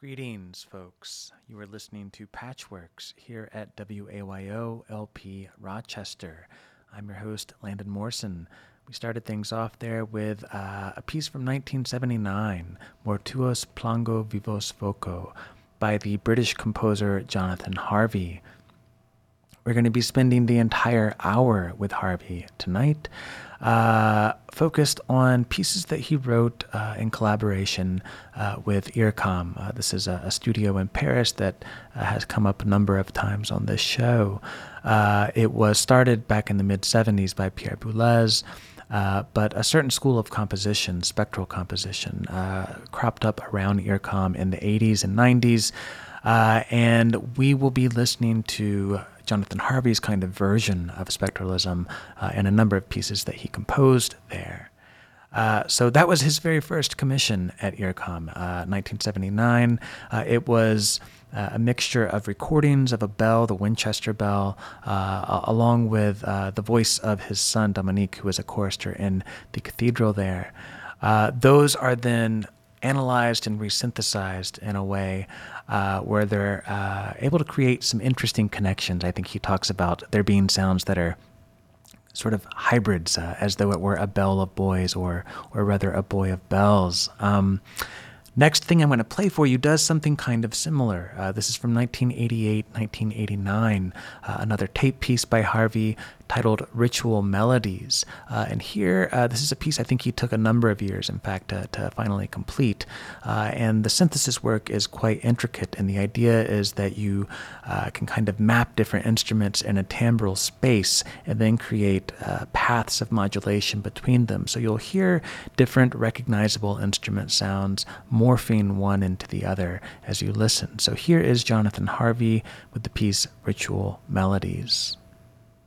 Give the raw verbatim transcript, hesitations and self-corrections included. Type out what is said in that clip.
Greetings, folks. You are listening to Patchworks here at W A Y O L P Rochester. I'm your host, Landon Morrison. We started things off there with uh, a piece from nineteen seventy-nine, Mortuos Plango Vivos Voco, by the British composer Jonathan Harvey. We're going to be spending the entire hour with Harvey tonight, uh, focused on pieces that he wrote uh, in collaboration uh, with IRCAM. Uh, this is a, a studio in Paris that uh, has come up a number of times on this show. Uh, it was started back in the mid-seventies by Pierre Boulez, uh, but a certain school of composition, spectral composition, uh, cropped up around IRCAM in the eighties and nineties, uh, and we will be listening to Jonathan Harvey's kind of version of spectralism uh, and a number of pieces that he composed there. Uh, so that was his very first commission at IRCAM, uh, nineteen seventy-nine. Uh, it was uh, a mixture of recordings of a bell, the Winchester bell, uh, along with uh, the voice of his son, Dominique, who was a chorister in the cathedral there. Uh, those are then analyzed and resynthesized in a way uh, where they're uh, able to create some interesting connections. I think he talks about there being sounds that are sort of hybrids, uh, as though it were a bell of boys or or rather a boy of bells. Um, next thing I'm going to play for you does something kind of similar. Uh, this is from nineteen eighty-eight, nineteen eighty-nine, uh, another tape piece by Harvey titled Ritual Melodies. Uh, and here, uh, this is a piece I think he took a number of years, in fact, to, to finally complete. Uh, and the synthesis work is quite intricate, and the idea is that you uh, can kind of map different instruments in a timbral space and then create uh, paths of modulation between them. So you'll hear different recognizable instrument sounds morphing one into the other as you listen. So here is Jonathan Harvey with the piece Ritual Melodies.